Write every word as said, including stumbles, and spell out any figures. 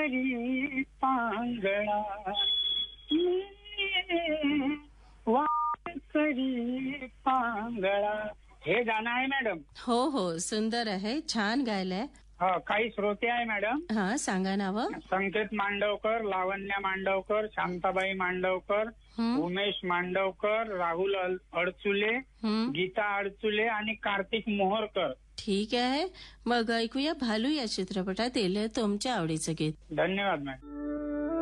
करी पांगळा मी वाट करी पांगळा. हे गाणं आहे मॅडम. हो हो, सुंदर आहे, छान गायलंय. हा, काही श्रोते आहे मॅडम. हा, सांगा नावं. संकेत मांडवकर, लावण्या मांडवकर, शांताबाई मांडवकर, उमेश मांडवकर, राहुल अल- अडचुले, गीता अडचुले आणि कार्तिक मोहरकर. ठीक आहे, मग ऐकूया भालू या चित्रपटातील तुमच्या आवडीचं गीत. धन्यवाद मॅडम.